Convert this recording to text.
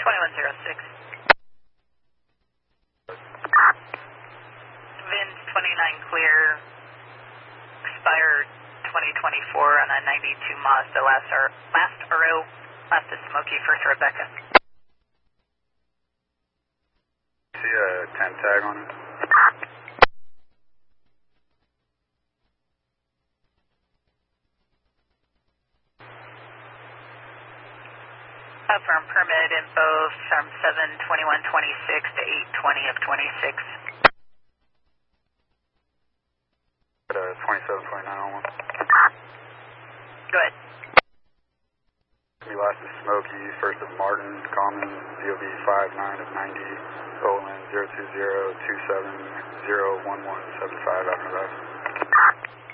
2106. VINs 29 clear, expired 2024 on a 92 Mazda, last RO, last is Smokey, first Rebecca. See a 10 tag on it? Firm permit info from 7/21/26 to 8/20 of 26. 2729 on one. Go ahead. Me last is Smokey, first of Martin, common, VOB 59 of 90, OLN 02027 01175 after that.